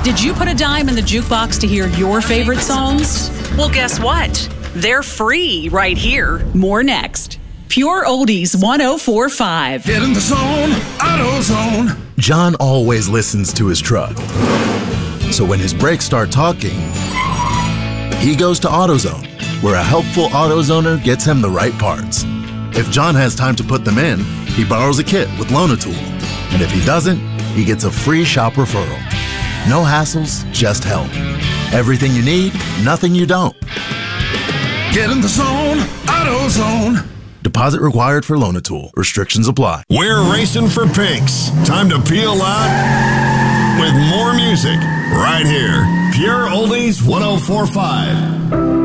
Did you put a dime in the jukebox to hear your favorite songs? Well, guess what? They're free right here. More next. Pure Oldies 104.5. Get in the zone, AutoZone. John always listens to his truck. So when his brakes start talking, he goes to AutoZone, where a helpful AutoZoner gets him the right parts. If John has time to put them in, he borrows a kit with Loan-A-Tool. And if he doesn't, he gets a free shop referral. No hassles, just help. Everything you need, nothing you don't. Get in the zone, AutoZone. Deposit required for Loan-A-Tool. Restrictions apply. We're racing for pinks. Time to peel out with more music right here. Pure Oldies 104.5.